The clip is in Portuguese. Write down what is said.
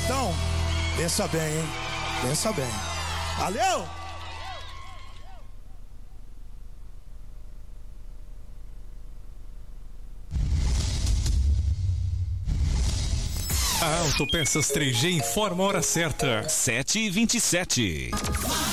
Então, pensa bem, hein? Pensa bem. Valeu! A Autopeças 3G informa a hora certa. 7h27.